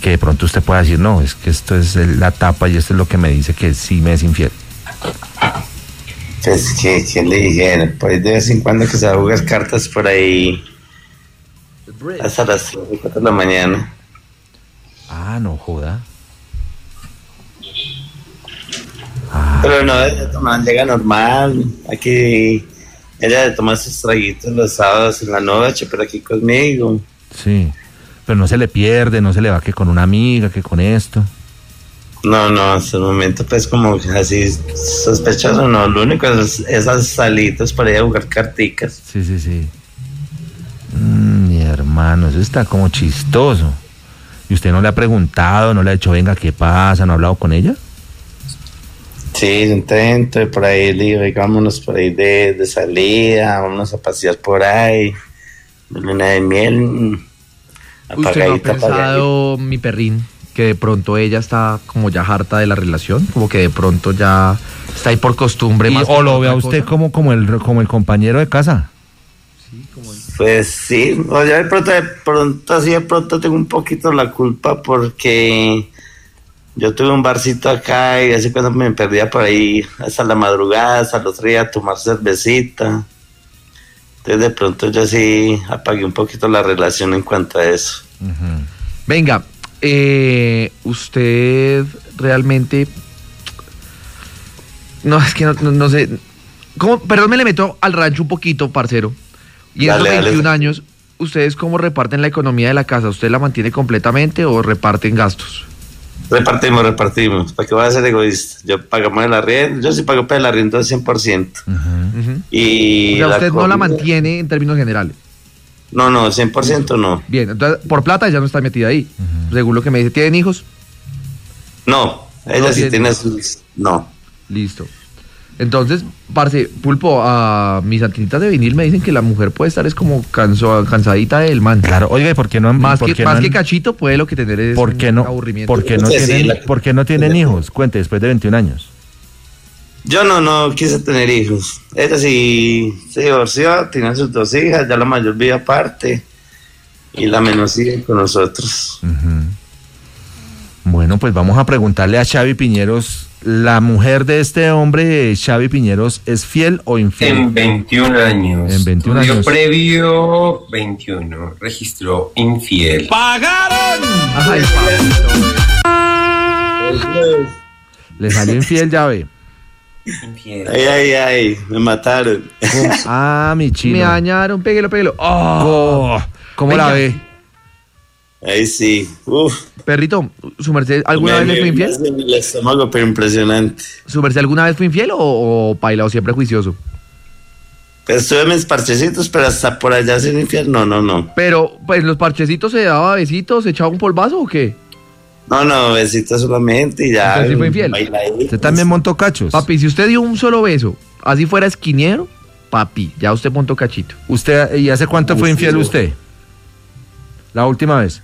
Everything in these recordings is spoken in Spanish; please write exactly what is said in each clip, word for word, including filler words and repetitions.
que de pronto usted pueda decir, no, es que esto es la tapa y esto es lo que me dice que sí me es infiel. Pues que, que le dijeron, pues de vez en cuando que se va a jugar cartas por ahí hasta las tres o cuatro de la mañana. Ah, no joda. Ah. Pero no, ella toma, llega normal. Aquí ella toma sus traguitos los sábados en la noche, pero aquí conmigo. Sí, pero no se le pierde, no se le va que con una amiga, que con esto. No, no, hasta el momento pues como así sospechoso, no, lo único es esas salitas para ir a jugar carticas. Sí, sí, sí. Mm, mi hermano, eso está como chistoso. ¿Y usted no le ha preguntado, no le ha dicho, venga, qué pasa, no ha hablado con ella? Sí, intento, y por ahí le digo, vámonos por ahí de, de salida, vámonos a pasear por ahí, de luna de miel. ¿Usted no ha pensado, mi perrín, que de pronto ella está como ya harta de la relación? Como que de pronto ya está ahí por costumbre. Y, más o lo ve a usted como, como, el, como el compañero de casa. Sí, como el... Pues sí, o ya de pronto, de pronto, así de pronto tengo un poquito la culpa porque yo tuve un barcito acá y así cuando me perdía por ahí hasta la madrugada, hasta el otro día a tomar cervecita. Entonces de pronto yo sí apagué un poquito la relación en cuanto a eso. Uh-huh. Venga, eh, usted realmente... No, es que no, no, no sé... ¿Cómo? Perdón, me le meto al rancho un poquito, parcero. Y en esos veintiún años, ¿ustedes cómo reparten la economía de la casa? ¿Usted la mantiene completamente o reparten gastos? Repartimos, repartimos. ¿Para qué voy a ser egoísta? Yo pagamos el arriendo, yo sí pago por el arriendo del cien por ciento. Uh-huh. Uh-huh. Y o sea, usted no la mantiene en términos generales. No, no, cien por ciento no. Bien, entonces, por plata ya no está metida ahí. Uh-huh. Según lo que me dice, ¿tienen hijos? No, ella no sí tiene sus... No. Listo. Entonces, parce, Pulpo, a mis antinitas de vinil me dicen que la mujer puede estar es como canso, cansadita del man. Claro, oiga, ¿y por qué no han, más por que qué más no han, que cachito puede lo que tener es ¿por qué un no, aburrimiento? ¿Por qué no sí, tienen, sí, la, ¿por qué no tienen sí, hijos? Cuente, después de veintiún años. Yo no, no quise tener hijos. Ella sí se divorció, tiene sus dos hijas, ya la mayor vive aparte y la menor sigue con nosotros. Uh-huh. Bueno, pues vamos a preguntarle a Xavi Piñeros. ¿La mujer de este hombre, Xavi Piñeros, es fiel o infiel? En veintiún años. En veintiún Estudio años. previo, veintiuno. Registró infiel. ¡Pagaron! Ay, Le salió infiel, Xavi. Infiel. Ay, ay, ay, me mataron. Ah, mi chino. Me dañaron, péguelo, péguelo. Oh, ¿Cómo Venga. la ve? Ahí sí, uf. Perrito, ¿su merced alguna me, vez le fue infiel? Me el estómago, pero impresionante. ¿Su merced alguna vez fue infiel o, o paila o siempre juicioso? Pues estuve mis parchecitos, pero hasta por allá sin infiel, no, no, no. Pero, pues, ¿los parchecitos se daba besitos, se echaba un polvazo o qué? No, no, besitos solamente y ya. ¿Usted sí fue infiel? ¿Usted también montó cachos? Papi, si usted dio un solo beso, así fuera esquinero, papi, ya usted montó cachito. ¿Usted, y hace cuánto fue infiel usted? La última vez.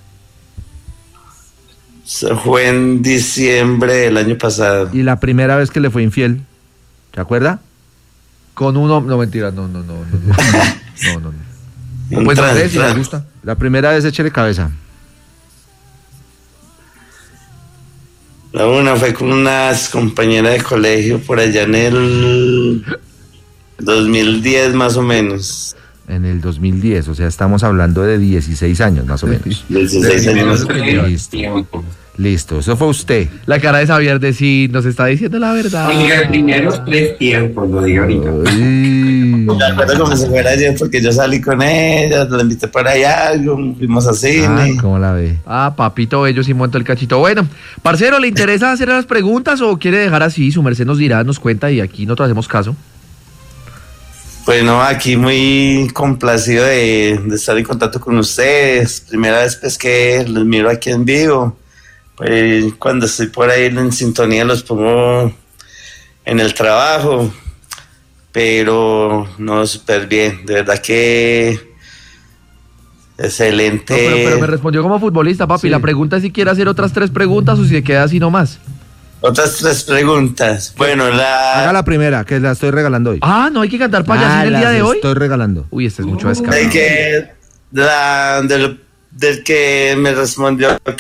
Se fue en diciembre del año pasado. ¿Y la primera vez que le fue infiel? ¿Se acuerda? Con uno, no mentira, no, no, no, no, no, no, no. no. Pues no sé si le gusta. La primera vez échele cabeza. La una fue con unas compañeras de colegio por allá en el dos mil diez más o menos. En el dos mil diez, o sea, estamos hablando de dieciséis años más o menos. dieciséis años. Listo. Listo, eso fue usted. La cara de Xavier de sí nos está diciendo la verdad. Oiga, primeros tres tiempos, lo digo ahorita. Me acuerdo como si fuera ayer porque yo salí con ella, la invité para allá, fuimos a cine. Ah, ¿cómo la ve? Ah, papito, ellos sí monto el cachito. Bueno, parcero, ¿le interesa hacer las preguntas o quiere dejar así? Su merced nos dirá, nos cuenta y aquí nosotros hacemos caso. Bueno, aquí muy complacido de, de estar en contacto con ustedes. Primera vez pues que los miro aquí en vivo. Pues cuando estoy por ahí en sintonía los pongo en el trabajo. Pero no, súper bien. De verdad que excelente. No, pero, pero me respondió como futbolista, papi. Sí. La pregunta es si quiere hacer otras tres preguntas o si se queda así nomás. Otras tres preguntas. Bueno, la... Haga la primera, que la estoy regalando hoy. Ah, no hay que cantar payasín ah, el día de hoy. Estoy regalando. Uy, este es mucho descarado. Hay que... La, del, del que me respondió